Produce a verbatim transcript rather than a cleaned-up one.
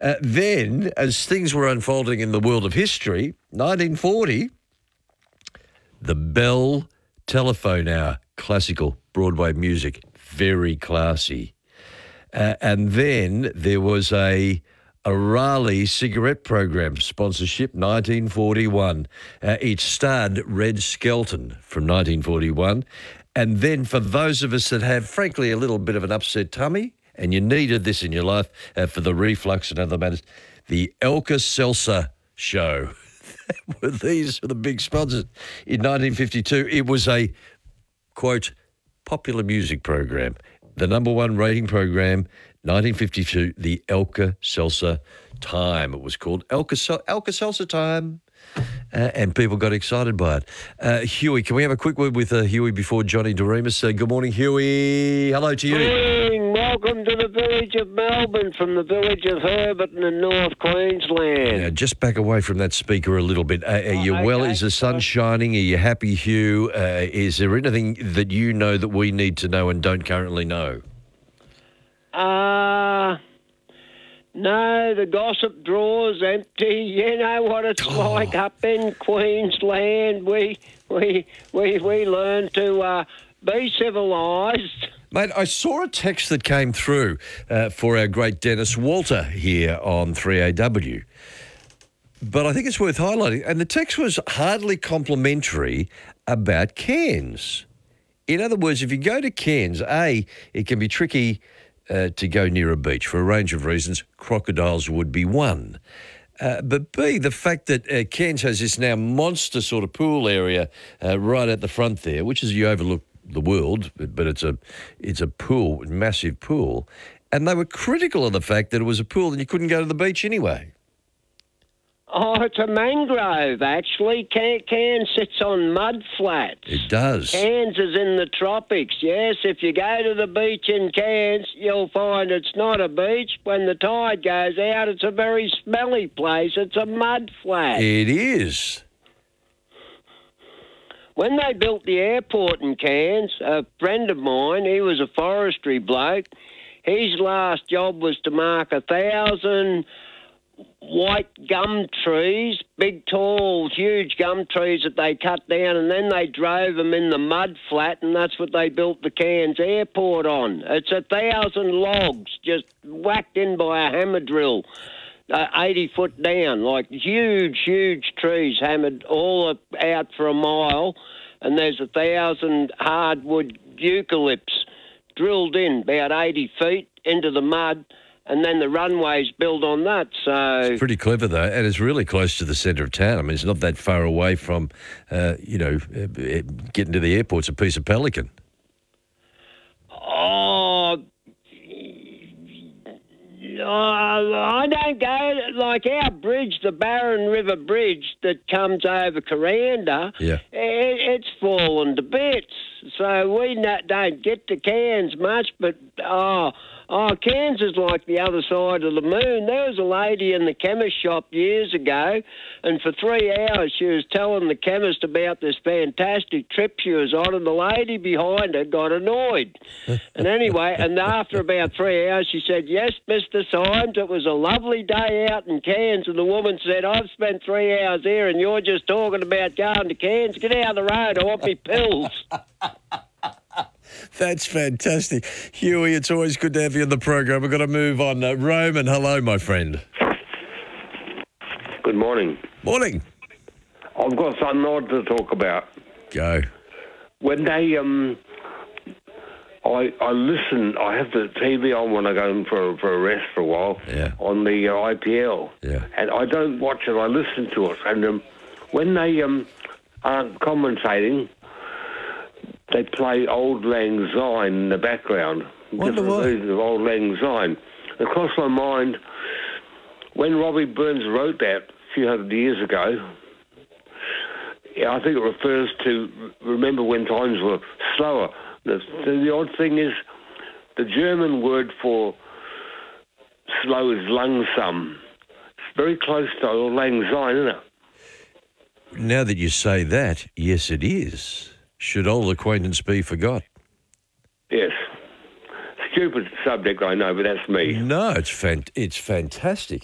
Uh, then, as things were unfolding in the world of history, nineteen forty, the Bell Telephone Hour, classical Broadway music, very classy. Uh, and then there was a a Raleigh cigarette program sponsorship, nineteen forty-one. Uh, it starred Red Skelton from nineteen forty-one. And then for those of us that have, frankly, a little bit of an upset tummy, and you needed this in your life uh, for the reflux and other matters, the Alka-Seltzer show. These were the big sponsors. In nineteen fifty-two, it was a, quote, popular music program. The number one rating program, nineteen fifty-two, the Alka-Seltzer Time. It was called Alka- Alka-Seltzer Time. Uh, and people got excited by it. Uh, Huey, can we have a quick word with uh, Huey before Johnny Doremus? Uh, good morning, Huey. Hello to you. Good morning. Welcome to the village of Melbourne from the village of Herberton in North Queensland. Now, just back away from that speaker a little bit. Uh, are you Oh, well? okay. Is the sun shining? Are you happy, Hugh? Uh, is there anything that you know that we need to know and don't currently know? Uh, no, the gossip drawer's empty. You know what it's Oh. like up in Queensland. We we we we learn to uh, be civilised. Mate, I saw a text that came through uh, for our great Dennis Walter here on three A W. But I think it's worth highlighting. And the text was hardly complimentary about Cairns. In other words, if you go to Cairns, A, it can be tricky uh, to go near a beach for a range of reasons. Crocodiles would be one. Uh, but B, the fact that uh, Cairns has this now monster sort of pool area uh, right at the front there, which is you overlook the world, but it's a it's a pool, massive pool. And they were critical of the fact that it was a pool and you couldn't go to the beach anyway. Oh, it's a mangrove, actually. Cairns Cairns sits on mud flats. It does. Cairns is in the tropics, yes. If you go to the beach in Cairns, you'll find it's not a beach. When the tide goes out, it's a very smelly place. It's a mud flat. It is. When they built the airport in Cairns, a friend of mine, he was a forestry bloke, his last job was to mark a thousand white gum trees, big, tall, huge gum trees that they cut down, and then they drove them in the mud flat, and that's what they built the Cairns airport on. It's a thousand logs just whacked in by a hammer drill, uh, eighty foot down, like huge, huge trees hammered all out for a mile, and there's a thousand hardwood eucalypts drilled in about eighty feet into the mud, and then the runway's built on that. So It's pretty clever, though, and it's really close to the centre of town. I mean, it's not that far away from, uh, you know, uh, getting to the airport's a piece of pelican. Oh, uh, I don't go, like our bridge, the Barron River Bridge that comes over Coranda, Yeah. it, it's fallen to bits. So we not, don't get to Cairns much, but, oh, oh, Cairns is like the other side of the moon. There was a lady in the chemist shop years ago, and for three hours she was telling the chemist about this fantastic trip she was on, and the lady behind her got annoyed. And anyway, and after about three hours she said, "Yes, Mister Symes, it was a lovely day out in Cairns." And the woman said, "I've spent three hours here and you're just talking about going to Cairns. Get out of the road, I want me pills." That's fantastic. Huey, it's always good to have you on the program. We've got to move on. Uh, Roman, hello, my friend. Good morning. Morning. I've got something odd to talk about. Go. When they, um, I I listen, I have the T V on when I go in for, for a rest for a while Yeah. on the uh, I P L. Yeah. And I don't watch it, I listen to it. And um, when they um, aren't commentating, they play Auld Lang Syne in the background. Wonder Different why. versions of Auld Lang Syne. It crossed my mind, when Robbie Burns wrote that a few hundred years ago, yeah, I think it refers to remember when times were slower. The, the odd thing is, the German word for slow is langsam. It's very close to Auld Lang Syne, isn't it? Now that you say that, yes, it is. Should old acquaintance be forgot? Yes. Stupid subject, I know, but that's me. No, it's fan- it's fantastic.